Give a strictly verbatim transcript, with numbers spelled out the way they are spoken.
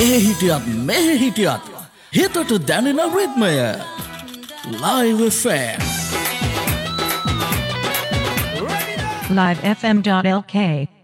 ඒ හිටියත් මෙහෙ හිටියත් හිතට දැනෙන රිද්මය Live F M live f m dot l k